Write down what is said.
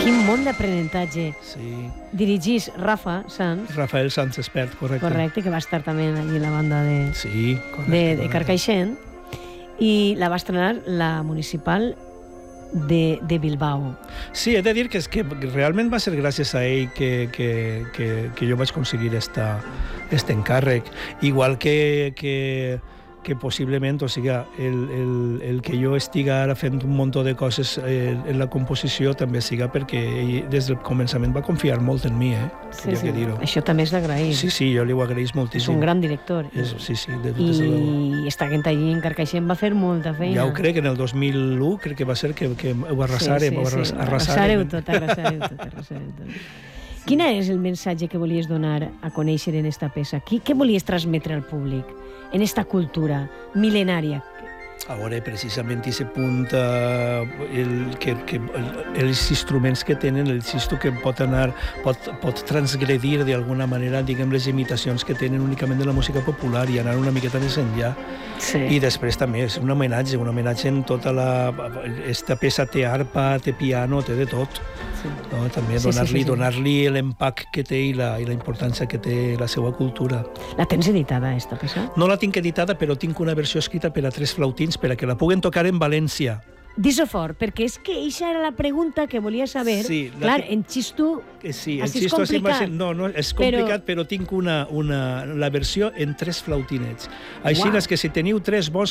Quin món d'aprenentatge. Sí. Dirigís Rafa Sanz. Rafael Sanz Espert, correcte. Correcte, que va estar també allí la banda de, sí, correcte, de Carcaixent. I la va estrenar la municipal de Bilbao. Sí, he de dir que, és que realment va ser gràcies a ell que jo vaig aconseguir este encàrrec. Igual que possiblement, o sigui, el que jo estiga ara fent un munt de coses en la composició també siga perquè ell des del començament va confiar molt en mi, Sí, sí. Això també és d'agrair. Sí, sí, jo li ho agraïs moltíssim. És un gran director. Sí, sí. I està allí en Carcaixent va fer molta feina. Ja ho crec, en el 2001 crec que va ser que ho arrasàrem. Arrasàreu tot. Quin és el missatge que volies donar a conèixer en esta peça? Què volies transmetre al públic en esta cultura mil·lenària? A veure, precisament aquest punt, els instruments que tenen, el xisto que pot transgredir d'alguna manera, diguem, les imitacions que tenen únicament de la música popular i anar una miqueta més enllà. Sí. I després també és un homenatge en tota esta peça té arpa, té piano, té de tot. Sí. No? També donar-li l'impacte que té i la importància que té la seva cultura. La tens editada, esta peça? No la tinc editada, però tinc una versió escrita per a 3 flautins per a que la puguen tocar en València. Dis-ho fort, perquè és que eixa era la pregunta que volia saber. Sí, clar, en xisto... Sí, el xisto és complicat. No, és complicat, però tinc la versió en 3 flautinets. Així és que si teniu 3 bons